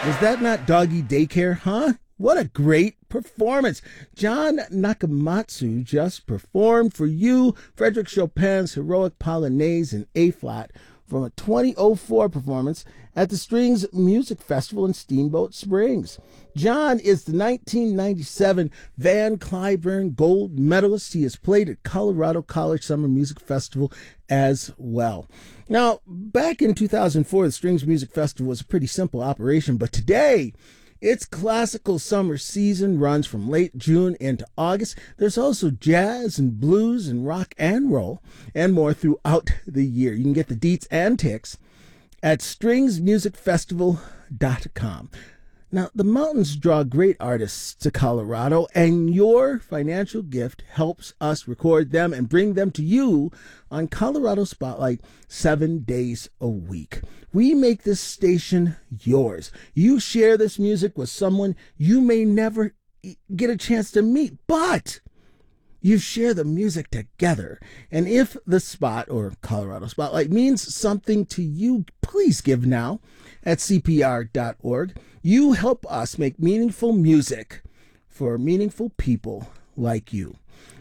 Was that not doggy daycare, huh? What a great performance. John Nakamatsu just performed for you Frederick Chopin's Heroic Polonaise in A flat from a 2004 performance at the Strings Music Festival in Steamboat Springs. John is the 1997 Van Cliburn Gold Medalist. He has played at Colorado College Summer Music Festival as well. Now, back in 2004, the Strings Music Festival was a pretty simple operation, but today, its classical summer season runs from late June into August. There's also jazz and blues and rock and roll and more throughout the year. You can get the deets and ticks at stringsmusicfestival.com. Now, the mountains draw great artists to Colorado, and your financial gift helps us record them and bring them to you on Colorado Spotlight 7 days a week. We make this station yours. You share this music with someone you may never get a chance to meet, but you share the music together. And if the spot or Colorado Spotlight means something to you, please give now at CPR.org. You help us make meaningful music for meaningful people like you.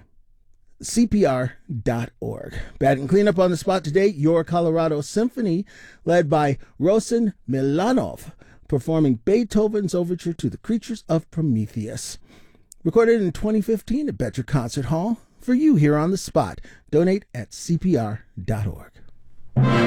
CPR.org. Batting cleanup on the spot today, Your Colorado Symphony, led by Rosen Milanov, performing Beethoven's Overture to the Creatures of Prometheus. Recorded in 2015 at Betcher Concert Hall. For you here on the spot. Donate at CPR.org.